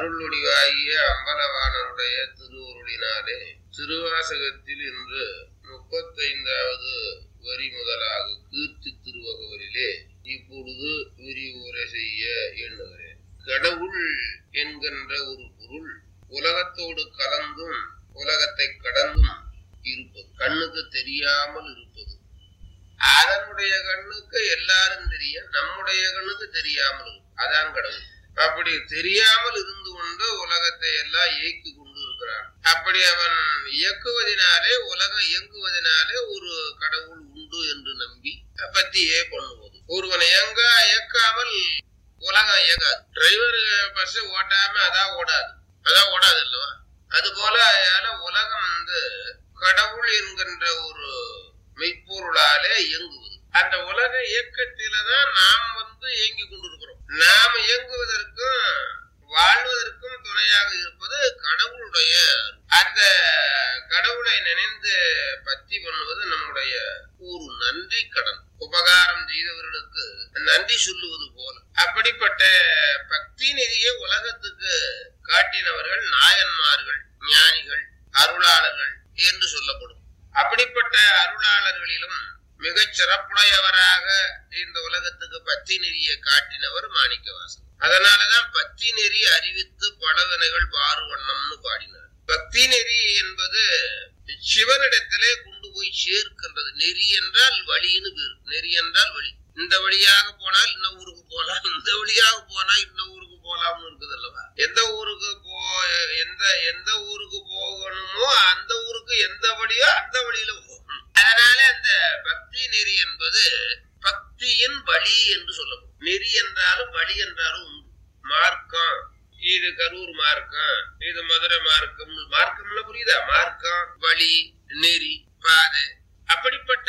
அருளுடிவாகிய அம்பலவாணருடைய திருவுருளினாலே திருவாசகத்தில் இன்று 35வது வரி முதலாக கீர்த்தி திருவகவலிலே இப்பொழுது விரிவுரை செய்ய எண்ணுகிறேன். கடவுள் என்கின்ற ஒரு பொருள் உலகத்தோடு கலந்தும் உலகத்தை கடந்தும் இருப்பது, கண்ணுக்கு தெரியாமல் இருப்பது. அதனுடைய கண்ணுக்கு எல்லாரும் தெரியும், நம்முடைய கண்ணுக்கு தெரியாமல் இருக்கும். அதான் கடவுள். அப்படி தெரியாமல் இருந்து கொண்டு உலகத்தை எல்லாம் இயக்கி கொண்டு இருக்கிறான். அப்படி அவன் இயக்குவதனாலே, உலகம் இயங்குவதனாலே ஒரு கடவுள் உண்டு என்று நம்பி பத்தியே பண்ணுவது. ஒருவன் இயக்காமல் உலகம் இயங்காது. டிரைவர் பஸ் ஓட்டாம அதான் ஓடாது இல்லவா? அது போல உலகம் கடவுள் என்கின்ற ஒரு மெய்ப்பொருளாலே இயங்குவது. அந்த உலக இயக்கத்தில்தான் நாம் இயங்கி கொண்டிருக்கிறோம். நாம் இயங்குவதற்கும் வாழ்வதற்கும் துணையாக இருப்பது கடவுளுடைய. அந்த கடவுளை நினைந்து பத்தி பண்ணுவது நம்முடைய ஒரு நன்றி கடன். உபகாரம் செய்தவர்களுக்கு நன்றி சொல்லுவது போல. அப்படிப்பட்ட பக்தி நிதியை உலகத்துக்கு காட்டினவர்கள் நாயன்மார்கள், ஞானிகள், அருளாளர்கள் என்று சொல்லப்படும். அப்படிப்பட்ட அருளாளர்களிலும் மிகச் சிறப்புடையவராக இந்த உலகத்துக்கு பக்தி நெறியை காட்டினவர் மாணிக்கவாசகர். அதனாலதான் பக்தி நெறி அறிவித்து பலவினைகள் பாருவண்ணம்னு பாடினார். பக்தி நெறி என்பது சிவனிடத்திலே கொண்டு போய் சேர்க்கின்றது. நெறி என்றால் வழின்னு பேரு. நெறி என்றால் வழி. இந்த வழியாக போனால் இன்ன ஊருக்கு போலாம், இந்த வழியாக போனா இன்ன ஊருக்கு போலாம்னு இருக்குது அல்லவா? எந்த ஊருக்கு எந்த ஊருக்கு போகணுமோ அந்த ஊருக்கு எந்த வழியோ அந்த வழியில போகணும். அதனால அந்த பக்தி நெறி என்பது பக்தியின் வழி என்று சொல்லப்படும். நெறி என்றாலும் வழி என்றாலும் உண்டு. மார்க்கம், இது கரூர் மார்க்கம், இது மதுரை மார்க்கம். மார்க்கம்னா புரியுதா? மார்க்கம், வழி, நெறி, பாதை. அப்படிப்பட்ட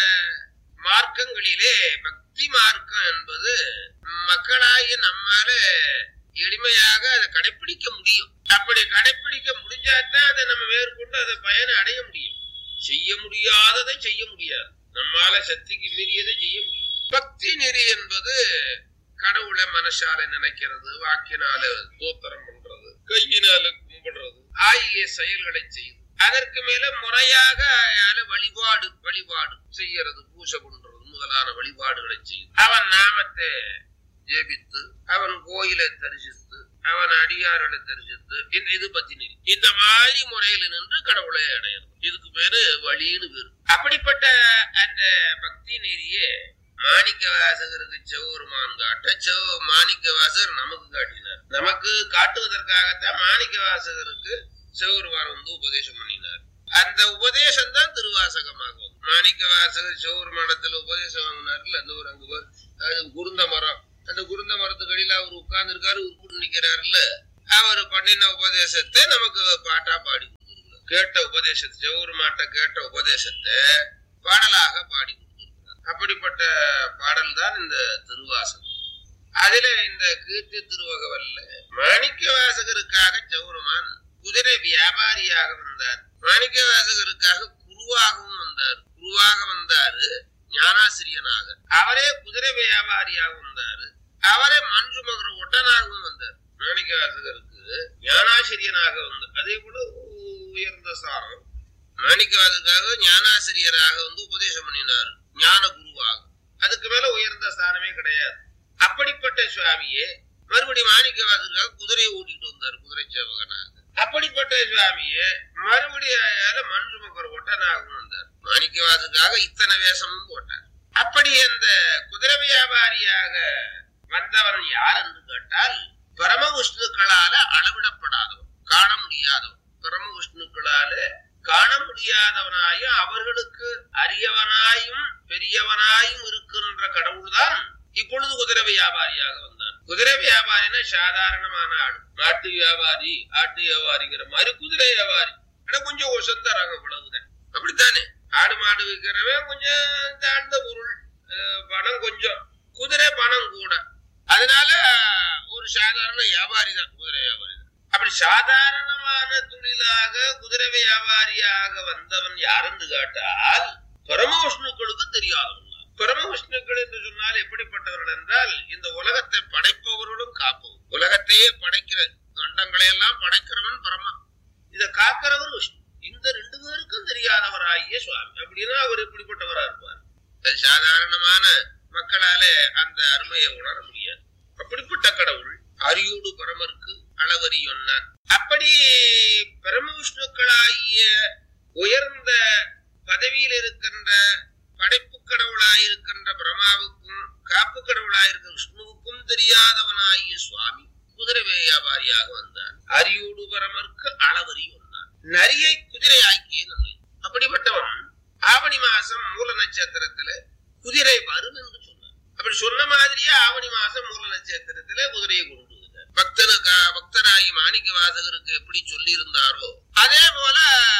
மார்க்கங்களிலே பக்தி மார்க்கம் என்பது மக்களாகிய நம்மால எளிமையாக அதை கடைபிடிக்க முடியும். அப்படி கடைபிடிக்க முடிஞ்சாதான் அதை நம்ம மேற்கொண்டு அதை பயனை அடைய முடியும். செய்ய முடியாததை செய்ய முடியாது. நம்மால சக்திக்கு மீறியதை செய்ய முடியும். பக்தி நெறி என்பது கடவுளை மனசால நினைக்கிறது, வாக்கினால தோத்திரம் பண்றது, கையினால கும்பிடுறது ஆகிய செயல்களை செய்யுது. அதற்கு மேல முறையாக வழிபாடு செய்யறது, பூஜை பண்றது முதலான வழிபாடுகளை செய்யுது. அவன் நாமத்தை ஜெபித்து, அவன் கோயிலை தரிசித்து, அவன் அடியார்களை தரிசித்து, இது பக்தி நெறி. இந்த மாதிரி முறையில நின்று கடவுளை அடையணும். இதுக்கு பேரு வழின்னு பேரு. அப்படிப்பட்ட அந்த பக்தி நெறியே மாணிக்கவாசகருக்கு சிவபெருமான் காட்ட மாணிக்கவாசகர் நமக்கு காட்டினார். நமக்கு காட்டுவதற்காகத்தான் மாணிக்கவாசகருக்கு சிவபெருமான் உபதேசம் பண்ணினார். அந்த உபதேசம் தான் திருவாசகமாகும். மாணிக்கவாசகர் சிவபெருமானத்துல உபதேசம் வாங்கினார்ல, அந்த ஒரு அங்கு அது குருந்த மரம். அந்த குருந்த மரத்துக்கு அடியில அவர் உட்கார்ந்து இருக்காரு, உட்புட்டு நிக்கிறாருல்ல. அவர் பண்ணின உபதேசத்தை நமக்கு பாட்டா பாடி கொடுத்துருக்கிறார். கேட்ட உபதேசத்தை, சிவபெருமாட்ட கேட்ட உபதேசத்தை பாடலாக பாடி கொடுத்திருக்கிறார். அப்படிப்பட்ட பாடல் தான் இந்த திருவாசகம். அதுல இந்த கீர்த்தி திருவகவல்ல மாணிக்கவாசகருக்காக சிவபெருமான் குதிரை வியாபாரியாக வந்தார். மாணிக்கவாசகருக்காக குருவாகவும் வந்தார். குருவாக வந்தாரு ஞானாசிரியனாக. அவரே குதிரை வியாபாரியாக வந்தாரு. அவரே மஞ்சு மகர ஒட்டனாகவும் வந்தார். மாணிக்கவாசகருக்கு ஞானாசிரியனாக வந்தார். அதே போல உயர்ந்த சாரம். மாணிக்கவாசகருக்காக ஞானாசிரியராக உபதேசம் பண்ணினார், ஞான குருவாக. அதுக்கு மேல உயர்ந்த ஸ்தானமே கிடையாது. அப்படிப்பட்ட சுவாமியே மறுபடியும் மாணிக்கவாசகருக்காக குதிரையை ஓட்டிட்டு வந்தார், குதிரை சேவகனாக. அப்படிப்பட்ட சுவாமியே மறுபடியும் மஞ்சு மகர ஒட்டனாகவும் வந்தார். மாணிக்கவாசகருக்காக இத்தனை வேஷமும் போட்டார். அப்படி அந்த குதிரை வியாபாரியாக வந்தவன் யார் என்று கேட்டால், பரம விஷ்ணுக்களால அளவிடப்படாதவன், காண முடியாதவன். பரம விஷ்ணுக்களால காண முடியாதவனாயும் அவர்களுக்கு அரியவனாயும் பெரியவனாயும் இருக்கின்ற கடவுள் தான் இப்பொழுது குதிரை வியாபாரியாக வந்தான். குதிரை வியாபாரினா சாதாரணமான ஆடு. மாட்டு வியாபாரி, ஆட்டு வியாபாரிங்கிற மாதிரி குதிரை வியாபாரி கொஞ்சம் ஒசந்த ரகம், இவ்வளவுதான். அப்படித்தானே? ஆடு மாடு விற்கிறவன் கொஞ்சம் தாழ்ந்த பொருள், பணம் கொஞ்சம், குதிரை பணம் கூட. அதனால ஒரு சாதாரண வியாபாரி தான் குதிரை வியாபாரி தான். அப்படி சாதாரணமான தொழிலாக குதிரை வியாபாரியாக வந்தவன் யாரென்று கேட்டால் பரம விஷ்ணுக்களுக்கு தெரியாதவன். பரம விஷ்ணுக்கள் என்று சொன்னால் எப்படிப்பட்டவர்கள் என்றால், இந்த உலகத்தை படைப்பவர்களும் காப்பவர். உலகத்தையே படைக்கிற அவர்களை எல்லாம் படைக்கிறவன் பரமா, இதை காக்கிறவர் விஷ்ணு. இந்த ரெண்டு பேருக்கும் தெரியாதவராகிய சுவாமி. அப்படின்னா அவர் எப்படிப்பட்டவரா இருப்பார்? அது சாதாரணமான மக்களால அந்த அருமையை உணர முடியாது. அப்படிப்பட்ட கடவுள் அரியோடு பரமருக்கு அளவரி ஒன்னான். அப்படி பரம விஷ்ணுக்களாகிய உயர்ந்த பதவியில் இருக்கின்ற படைப்பு கடவுளாயிருக்கின்ற பிரம்மாவுக்கும் காப்பு கடவுளாயிருக்கிற விஷ்ணுவுக்கும் தெரியாதவனாகிய சுவாமி குதிரை வியாபாரியாக வந்தான். அரியோடு பரமருக்கு அளவரி ஒன்னான். நரியை குதிரை ஆக்கிய நன்மை. அப்படிப்பட்டவன் ஆவணி மாசம் மூல நட்சத்திரத்துல குதிரை வரும் என்று சொன்னார். அப்படி சொன்ன மாதிரியே ஆவணி மாசம் மூல நட்சத்திரத்துல குதிரையை கொண்டு வந்தார். பக்தராகி மாணிக்க வாசகருக்கு எப்படி சொல்லி இருந்தாரோ அதே போல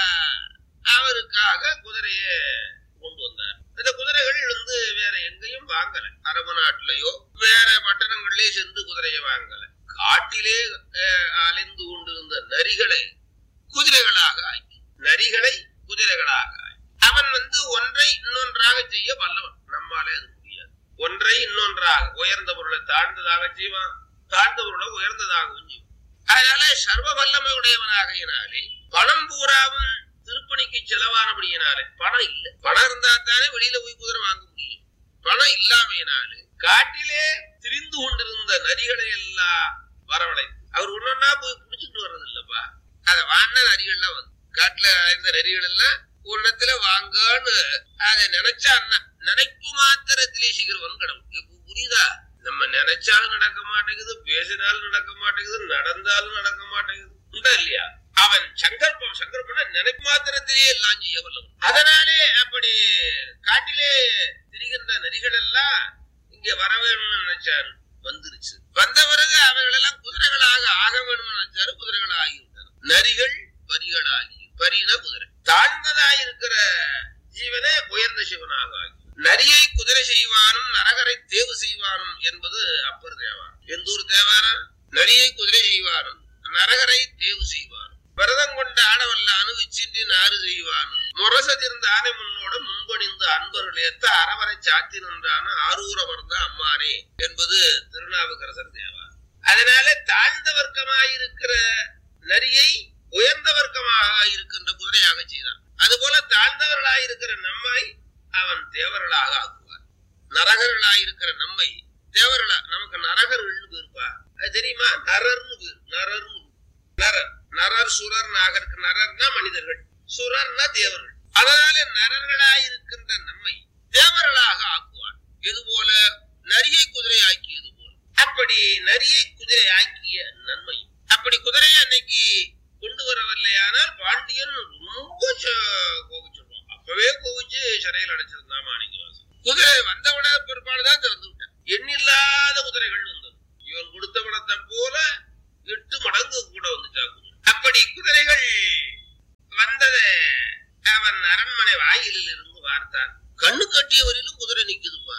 அவருக்காக குதிரைய கொண்டு வந்தார். இந்த குதிரைகள் வேற எங்கேயும் வாங்கல. அரபு நாட்டிலேயோ வேற பட்டணங்களிலே சென்று குதிரையை வாங்கல. காட்டிலே அலைந்து கொண்டிருந்த நரிகளை குதிரைகளாக ஆக்கி, நரிகளை குதிரைகளாக ஆக்கி அவன் ஒன்றை இன்னொன்றாக செய்ய வல்லவன். நம்மாலே அது முடியாது. ஒன்றை இன்னொன்றாக, உயர்ந்த பொருளை தாழ்ந்ததாக செய்வான், தாழ்ந்த பொருளை உயர்ந்ததாகவும் செய்வான். அதனால சர்வ வல்லமை உடையவனாகையினாலே பணம் பூராவும் திருப்பணிக்கு செலவானபடியினாலே, பணம் இல்லை. பணம் இருந்தா தானே வெளியில போய் குதிரை வாங்க முடியும். பணம் இல்லாமையினாலே காட்டிலே திரிந்து கொண்டிருந்த நரிகளை எல்லாம் வரவழைத்து அவர் ஒன்னொன்னா போய் புடிச்சுட்டு வர்றது இல்லப்பா. அத வாண்ண நரிகள்லாம் காட்டுல இந்த நரிகள் எல்லாம் உன்னத்துல வாங்கன்னு அதை நினைச்சா நினைப்பு மாத்திரத்திலே சீக்கிரம் கடவுள். புரியுதா? நம்ம நினைச்சாலும் நடக்க மாட்டேங்குது, பேசினாலும் நடக்க மாட்டேங்குது, நடந்தாலும் நடக்க மாட்டேங்குது. உண்டா இல்லையா? அவன் சங்கற்பன நினைப்பு மாத்திரத்திலேயே எல்லாம் செய்ய வல்லவன். அதனாலே அப்படி காட்டிலே திரிகின்ற நரிகள் எல்லாம் இங்க வர வேணும்னு நினைச்சாரு. வந்துருச்சு. வந்த பிறகு அவைகள் எல்லாம் குதிரைகளாக ஆக வேணும்னு நினைச்சாரு. குதிரைகள் ஆகிவிட்டன. நரிகள் பரிகளாகி, பரின குதிரை. தாழ்ந்ததாயிருக்கிற ஜீவனே உயர்ந்த சிவனாக ஆகி, நரியை குதிரை செய்வானும் நரகரை தேவு செய்வானும் என்பது அப்பர் தேவாரம். எந்தூர் தேவாரம்? நரியை குதிரை செய்வானும் நரகரை தேவு செய்வானும் விரதம் கொண்ட ஆடவல்ல அணுவிச்சின்றி நாறு செய்வானும் முரசதிர்ந்த ஆனை முன்னோடு முன்பணிந்து அன்பர்கள் ஏத்த அறவரை சாத்தி நின்றான ஆரூர மர்ந்த அம்மானே என்பது திருநாவுக்கரசர் தேவாரம். அதனால தாழ்ந்த வர்க்கமாயிருக்கிற நரியை உயர்ந்த வர்க்கமாக இருக்கின்ற குதிரையாக செய்தான். அதுபோல தாழ்ந்தவர்களாயிருக்கிற நம்மை அவன் தேவர்களாக ஆக்குவார். நரகர்களாயிருக்கிற நம்மை தேவர்களா, நமக்கு நரகர்கள் இருப்பா. அது தெரியுமா? நரர்னு பேர். நரர் சுரர் நாகருக்கு. நரர்னா மனிதர்கள், சுரர்னா தேவர்கள். அதனால நரர்களாயிருக்கின்ற நம்மை தேவர்களாக ஆக்குவார். இது போல நரியை குதிரை ஆக்கியது போல அப்படி நரியை குதிரை ஆக்கிய நன்மை. அப்படி குதிரையை அன்னைக்கு கொண்டு வரவில்லையானால் பாண்டியன் ரொம்ப கோபிச்சிருவான். அப்பவே கோபிச்சு சிறையில் அடைச்சிருந்தான் மாணிக்கவாசன். குதிரை வந்தவிட பிற்பாடுதான் திறந்து விட்டான். எண்ணில்லாத குதிரைகள் வந்தது. இவன் கொடுத்த பணத்தை போல 8 மடங்கு கூட வந்துட்டா. அப்படி குதிரைகள் வந்ததை அவன் அரண்மனை வாயிலில் இருந்து பார்த்தான். கண்ணு கட்டியவரிலும் குதிரை நிக்குதுப்பா.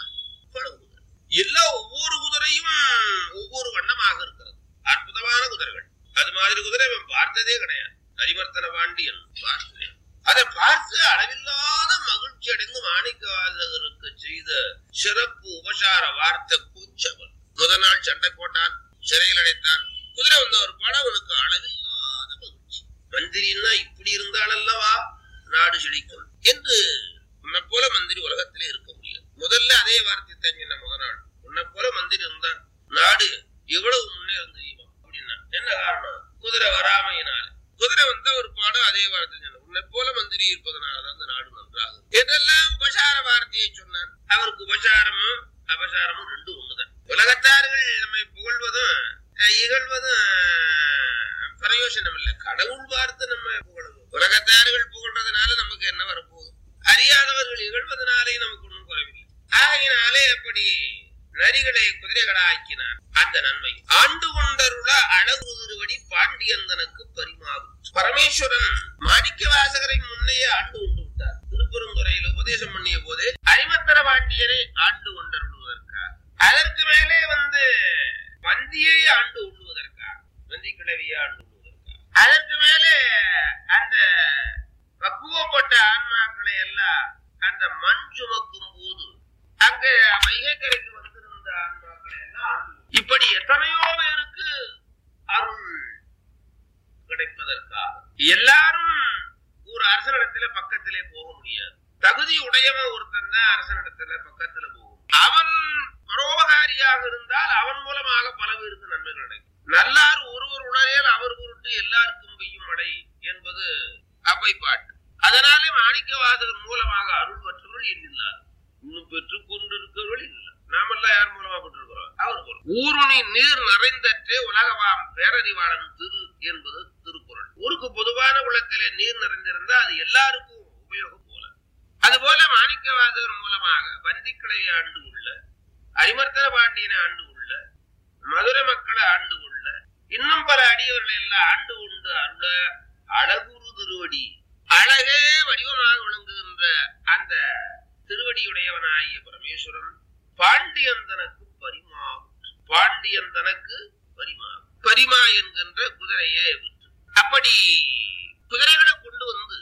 எல்லாம் ஒவ்வொரு குதிரையும் ஒவ்வொரு வண்ணமாக இருக்கிறது. அற்புதமான குதிரைகள். அது மாதிரி குதிரை அவன் பார்த்ததே கிடையாது. அரிமர்த்தன பாண்டியன் பார்த்ததே. அதை பார்த்து அளவில்லாத மகிழ்ச்சி அடைந்து மாணிக்கவாசகருக்கு செய்த சிறப்பு உபசார வார்த்தை கூச்சவன். முதல் நாள் சண்டை போட்டான், சிறையில் அடைத்தான். குதிரை வந்த ஒரு படம் அவனுக்கு அளவில்லாத மகிழ்ச்சி. மந்திரின்னா இப்படி இருந்தாலல்லவா நாடு செழிக்கும் என்று. உன்னை போல மந்திரி உலகத்திலே இருக்க முடியாது. முதல்ல அதே வார்த்தை தங்கின முதல் நாள். உன்னை போல மந்திரி இருந்தா நாடு எவ்வளவு முன்னே இருந்து தெரியுமா அப்படின்னா. என்ன காரணம்? குதிரை வராமையினால. குதிரை வந்த ஒரு பாடம் அதே வார்த்தை சொன்ன. உன்னை போல மந்திரி இருப்பதனாலதான் இந்த நாடு நன்றாகும் என்றெல்லாம் உபசார வார்த்தையை சொன்னான். அவருக்கு உபசாரமும் அபசாரமும் ரெண்டும் ஒண்ணுதான். உலகத்தார்கள் நம்மை புகழ்வதும் இகழ்வதும் பிரயோஜனம் இல்லை. கடவுள் பார்த்து நம்ம புகழணும். உலகத்தார்கள் புகழ்றதுனால நமக்கு என்ன வரப்போகுது? அறியாதவர்கள் இகழ்வதனாலே நமக்கு ஒன்றும் குறைவில்லை. ஆகையினாலே அப்படி நரிகளை குதிரைகளாக்கினான். அந்த நன்மை ஆண்டு கொண்டருள அழகு திருவடி பாண்டியன் தனக்கு பரிமாறும். பரமேஸ்வரன் மாணிக்க வாசகரை முன்னையே ஆண்டு கொண்டு விட்டார். திருப்பெருந்துறையில் உபதேசம் பண்ணிய போதே அரிமர்த்தன பாண்டியனை ஆண்டு கொண்டருள்வதற்காக, அதற்கு மேலே வந்தியை ஆண்டு கொள்வதற்காக, வந்தி கிழவியை ஆண்டு கொள்வதற்காக, அதற்கு மேலே அந்த பக்குவப்பட்ட ஆன்மாக்களை எல்லாம் அந்த மண் சுமக்கும் போது அங்க வைகைக்கரைக்கு வந்திருந்த ஆன்மாக்களை எல்லாம் இப்படி எத்தனையோ பேருக்கு அருள் எல்லாரும் ஒரு அரசனிடத்துல பக்கத்திலே போக முடியாது. தகுதி உடையவன் ஒருத்தன் தான் அரசனிடத்துல பக்கத்துல போகும். அவன் பரோபகாரியாக இருந்தால் அவன் மூலமாக பல பேருக்கு நன்மை கிடைக்கும். நல்லார் ஒருவர் உணரேல் அவர் பொருட்டு எல்லாருக்கும் பெய்யும் மழை என்பது அவை பாட்டு. அதனாலே மாணிக்க வாசகர் மூலமாக அருள் பெற்றவர்கள் எண்ணில்லார். இன்னும் பெற்றுக் கொண்டிருக்கிறவர்கள் இல்லை. நாமெல்லாம் யார் மூலமா பெற்றிருக்கிறோம்? அவர் மூலம். ஊருணி நீர் நிறைந்தற்றே உலகவாம் பேரறிவாளன் திரு என்பது திருக்குறள். ஊருக்கு பொதுவான குளத்திலே நீர் நிறைந்திருந்தா அது எல்லாருக்கும் உபயோகம் போல. அதுபோல மாணிக்க வாசகர் மூலமாக வந்திக்கிளையை ஆண்டு உள்ள, அரிமர்த்தன பாண்டியனை ஆண்டு உள்ள, மதுரை மக்களை ஆண்டு உள்ள, இன்னும் பல அடியவர்களை எல்லாம் ஆண்டு உண்டு அருள அழகுரு திருவடி, அழகே வடிவமாக விளங்குகின்ற அந்த திருவடியுடையவனாகிய பரமேஸ்வரன் பாண்டியன் தனக்கு பரிமா, பாண்டியன் தனக்கு பரிமா, பரிமா என்கின்ற குதிரையை விட்டு அப்படி குதிரைகளை கொண்டு வந்து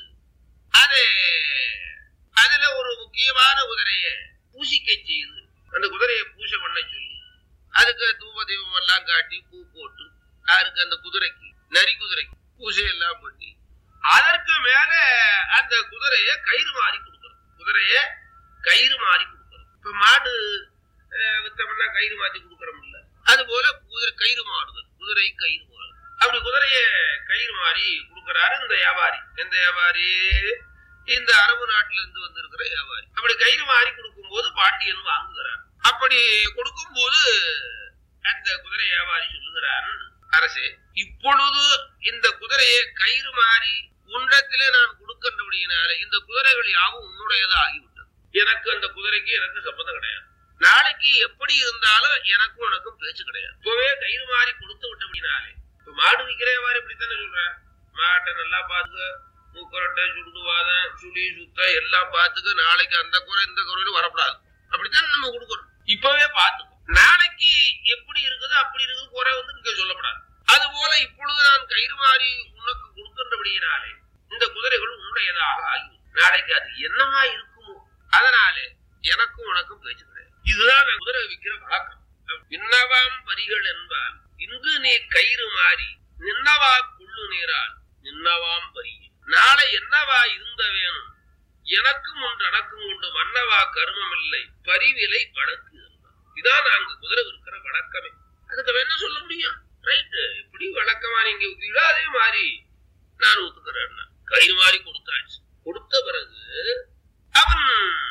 அதுல ஒரு முக்கியமான குதிரையை பூசிக்க செய்து அந்த குதிரையை பூசை பண்ண சொல்லி அதுக்கு தூப தீபம் எல்லாம் காட்டி பூ போட்டு யாருக்கு அந்த குதிரைக்கு நரி குதிரைக்கு பூசை எல்லாம் பண்ணி அதற்கு மேல அந்த குதிரையை கயிறு மாறி கொடுக்கணும். குதிரைய கயிறு மாறி கொடுக்கணும். இப்ப மாடு வித்தம்னா கயிறு மாத்தி கொடுக்கறோம்ல, அது போல குதிரை கயிறு மாறுதல், குதிரை கயிறு மாறுது. அப்படி குதிரைய கயிறு மாறி கொடுக்கிறாரு இந்த வியாபாரி. எந்த வியாபாரி? இந்த அரபு நாட்டில இருந்து வந்திருக்கிற வியாபாரி. அப்படி கயிறு மாறி கொடுக்கும் போது பாண்டியன் வாங்குகிறார். அப்படி கொடுக்கும் போது அந்த குதிரை வியாபாரி சொல்லுகிறான், அரசே, இப்பொழுது இந்த குதிரையை கயிறு மாறி உன்னிடத்திலே நான் கொடுக்கின்றபடியினால இந்த குதிரைகள் யாவும் உன்னுடையதா ஆகிவிட்டது. எனக்கு அந்த குதிரைக்கு எனக்கு சம்பந்தம் கிடையாது. நாளைக்கு எப்படி இருந்தாலும் எனக்கும் உனக்கும் பேச்சு கிடையாது. இப்பவே கயிறு மாறி கொடுத்து விட்டபடினாலே இப்ப மாடு விற்கிற வியாபாரி இப்படித்தானே சொல்ற, மாட்டை நல்லா பாத்துக்க, மூக்கரட்டை சுடுவாதம் சுழி சுத்த எல்லாம் பாத்துக்க, நாளைக்கு அந்த குறை இந்த குறையில வரக்கூடாது, அப்படித்தான் நம்ம கொடுக்கணும். இப்பவே பாத்துக்கோ, நாளைக்கு எப்படி இருக்குது அப்படி இருக்குது குறை வந்து நீங்க சொல்லப்படாது. அது போல இப்பொழுது நான் கயிறு மாறி உனக்கு கொடுக்கின்றபடியினாலே இந்த குதிரைகள் உன்னுடையதாக ஆகி நாளைக்கு அது என்னமா இருக்குமோ, அதனாலே எனக்கும் உனக்கும் பேச்சு கிடையாது. இதுதான் குதிரை விற்கிற வழக்கம். பின்னவாம் பரிகள் என்பால் இன்று நீ கயிறு மாறி நின்னவா கொள்ளு நீரால் நின்னவாம் பரி, நாளை என்னவா இருந்த வேணும் எனக்கும் ஒன்று அடக்கும் கொண்டு மன்னவா கருமம் இல்லை பரிவிலை வழக்கு. இதான் நாங்க குதிரை விற்கிற வழக்கமே. அதுக்கு என்ன சொல்ல முடியும்? ரைட்டு, எப்படி வழக்கமா நீங்க விற்கிறீங்களோ அதே மாதிரி நான் ஒத்துக்கிறேன். கயிறு மாறி கொடுத்தாச்சு. கொடுத்த பிறகு அவன்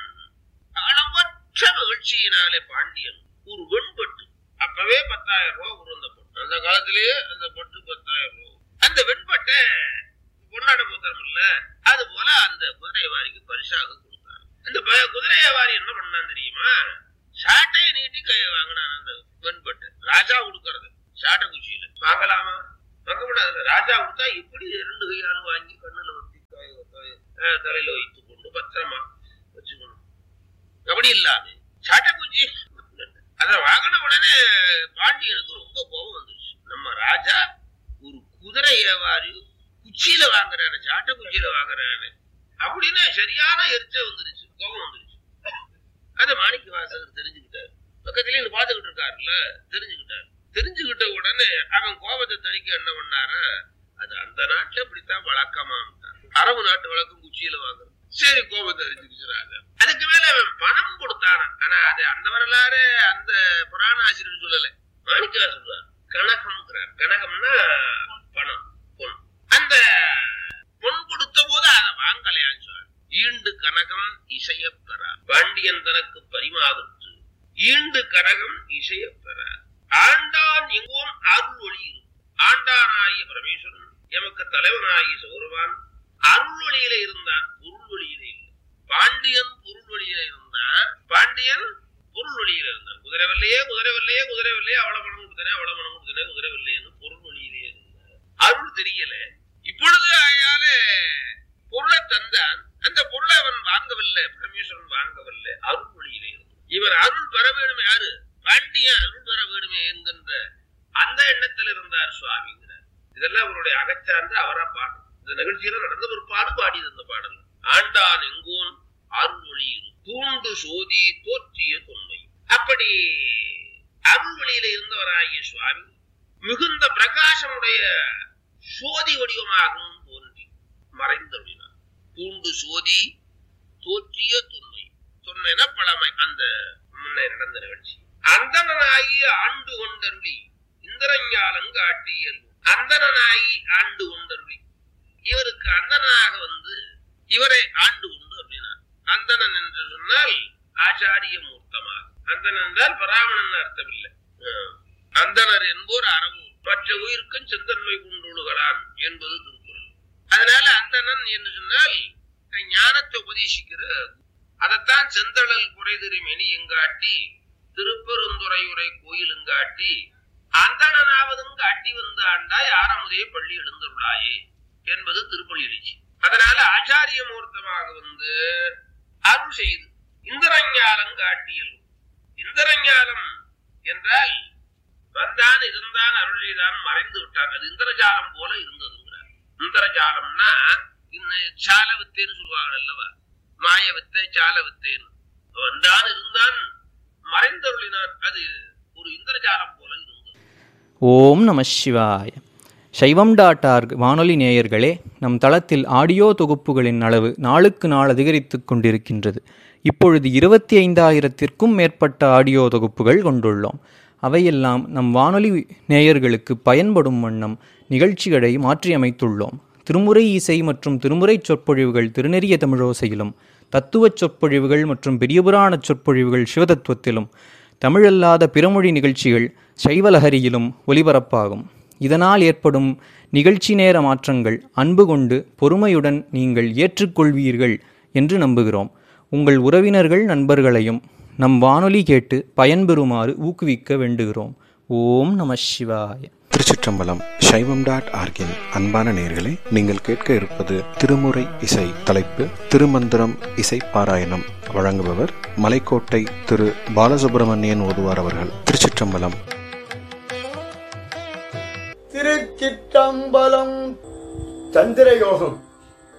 அளவற்ற மகிழ்ச்சியினாலே பாண்டியன் ஒரு வெண்பட்டு, அப்பவே 10,000 ரூபாய் ஒரு அந்த பட்டு, அந்த காலத்திலேயே அந்த பட்டு 10,000 ரூபாய். அந்த வெண்பட்டை பொன்னாட போத்திரம் இல்ல, அது போல அந்த குதிரை வாரிக்கு பரிசாக கொடுத்தார். அந்த குதிரை வாரி என்ன பண்ணான் தெரியுமா? சாட்டையை நீட்டி வாங்கினான் அந்த வெண்பட்டு. ராஜா கொடுக்கறது சாட்டை குச்சியில வாங்கலாமா? வாங்க கூடாது. ராஜா கொடுத்தா எப்படி 2 கையாலும் வாங்கி கண்ணுல வச்சு தலையில வைத்துக் கொண்டு பத்திரமா வச்சுக்கணும். அப்படி இல்லாம சாட்டை குச்சி அத வாங்கின உடனே பாண்டியனுக்கு ரொம்ப கோபம் வந்துருச்சு. நம்ம ராஜா ஒரு குதிரை வியாபாரி குச்சியில வாங்குறானு, சாட்டை குச்சியில வாங்குறானு அப்படின்னு சரியான எரிச்ச வந்துருச்சு, கோபம் வந்துருச்சு. அத மாணிக்க வாசகர் தெரிஞ்சுக்கிட்டாரு. பக்கத்திலே பாத்துக்கிட்டு இருக்காருல்ல, தெரிஞ்சுக்கிட்ட உடனே அவன் கோபத்தை தணிக்க என்ன பண்ணாரு, அது அந்த நாட்டுல இப்படித்தான் வழக்கமா அரபு நாட்டு வழக்கம் குச்சியில வாங்குறது. சரி, கோபத்தை தெரிஞ்சுக்கிறாங்க. அதுக்கு மேல அவன் பணம் கொடுத்தான. ஆனா அது அந்த வரலாறு அந்த புராண ஆசிரியர் சொல்லல, மாணிக்கவா சொல்றார். கனகம்ங்கிறார். கனகம்னா பணம், பொன். அந்த பொன் கொடுத்த போது அதை வாங்கலையான்னு சொல்றார். ஈண்டு கனகம் இசையப்பெறா பாண்டியன் தனக்கு பரிமாவிற்று ஈண்டு கனகம் இசையப்பெற ஆண்டான் எங்கோன் அருள் ஒளி இருக்கும். ஆண்டானாகிய பரமேஸ்வரன் எமக்கு தலைவனாகிய சௌரவான் அருள் ஒளியில இருந்தான், பொருள் ஒளியில இல்லை. பாண்டியன் பொருள் ஒளியில இருந்தான், பாண்டியன் பொருள் ஒளியில இருந்தான். குதிரை வெள்ளையே அவ்வளவு பணம் கொடுத்தனே குதிரை வெள்ளையன்னு பொருள் ஒளியிலே இருந்தான். அருள் தெரியல. இப்பொழுது அயால பொருளை தந்தான். அந்த பொருளை அவன் வாங்கவில்லை, பரமேஸ்வரன் வாங்கவில்லை, அருள் ஒளியிலே இருந்தான். இவன் அருள் பெற வேணுமே, யாரு? பாண்டியன் அருள் பெற வேணுமே என்கின்ற அந்த எண்ணத்தில் இருந்தார் சுவாமிங்கிறார். இதெல்லாம் அவருடைய அகச்சார்ந்து அவரா பாடு. இந்த நிகழ்ச்சியில நடந்த ஒரு பாடியது அந்த பாடல். ஆண்டான் எங்கோன் அருள் ஒளி தூண்டு சோதி தோற்றிய தொன்மை. அப்படி அருள் ஒளியில இருந்தவராகிய சுவாமி மிகுந்த பிரகாசமுடைய சோதி வடிவமாகவும் தோன்றி மறைந்தருளினார். பூண்டு சோதி தோற்றிய தொன்மை, தொன்மைனா பழமை, அந்த முன்னே நடந்த நிகழ்ச்சி. அந்தனாகி ஆண்டு கொண்டருளி இந்திரஞாலங்கு ஆட்டியல். அந்தனாகி ஆண்டு கொண்டருளி, இவருக்கு அந்தனாக வந்து இவரை ஆண்டு கொண்டு அப்படின்னா, அந்தணன் என்று சொன்னால் ஆச்சாரிய மூர்த்தமாக. அந்தணன் என்றால் பராமணன் அர்த்தம் இல்லை. அந்தனர் என்போர் அறவு மற்ற உயிருக்கும் செந்தன்மை கொண்டுள்ளான் என்பது திருக்குறள். அதனால அந்தணன் என்று சொன்னால் ஞானத்தை உபதேசிக்கிற. அதைத்தான் செந்தழல் குறைதிருமெனி எங்காட்டி திருப்பெருந்துறையுரை கோயிலுங்காட்டி அந்தணனாவதும் காட்டி வந்து ஆண்டாய் ஆரமுதே பள்ளி எழுந்துள்ளாயே என்பது திருப்பள்ளி எழுச்சி. அதனால ஆச்சாரிய மூர்த்தமாக வந்து அருள் செய்து இந்திரஞாலம் காட்டியல். இந்திரஞாலம் என்றால் வந்தான் இருந்தான் அருள் செய்தான் மறைந்து விட்டான். அது இந்திரஜாலம் போல இருந்ததுங்கிறார். இந்திரஜாலம்னா இந்த சால வித்தேன்னு சொல்லுவாங்க அல்லவா, மாய வித்தை சால வித்தேன்னு. வந்தான் இருந்தான் மறைந்தருளினான், அது ஒரு இந்திரஜாலம் போல இருந்தது. ஓம் நம சிவாய. சைவம்.org வானொலி நேயர்களே, நம் தளத்தில் ஆடியோ தொகுப்புகளின் அளவு நாளுக்கு நாள் அதிகரித்து கொண்டிருக்கின்றது. இப்பொழுது 25,000த்திற்கும் மேற்பட்ட ஆடியோ தொகுப்புகள் கொண்டுள்ளோம். அவையெல்லாம் நம் வானொலி நேயர்களுக்கு பயன்படும் வண்ணம் நிகழ்ச்சிகளை மாற்றியமைத்துள்ளோம். திருமுறை இசை மற்றும் திருமுறை சொற்பொழிவுகள் திருநெறிய தமிழோசையிலும், தத்துவச் சொற்பொழிவுகள் மற்றும் பெரியபுராண சொற்பொழிவுகள் சிவதத்துவத்திலும், தமிழல்லாத பிறமொழி நிகழ்ச்சிகள் சைவலஹரியிலும் ஒலிபரப்பாகும். இதனால் ஏற்படும் நிகழ்ச்சி நேர மாற்றங்கள் அன்பு கொண்டு பொறுமையுடன் நீங்கள் ஏற்றுக்கொள்வீர்கள் என்று நம்புகிறோம். உங்கள் உறவினர்கள் நண்பர்களையும் நம் வானொலி கேட்டு பயன்பெறுமாறு ஊக்குவிக்க வேண்டுகிறோம். ஓம் நம சிவாய. திருச்சிற்றம்பலம். சைவம்.org அன்பான நேயர்களே, நீங்கள் கேட்க இருப்பது திருமுறை இசை. தலைப்பு திருமந்திரம் இசை பாராயணம். வழங்குபவர் மலைக்கோட்டை திரு பாலசுப்பிரமணியன் ஓதுவார் அவர்கள். திருச்சிற்றம்பலம். திருச்சிற்றம்பலம். சந்திரயோகம்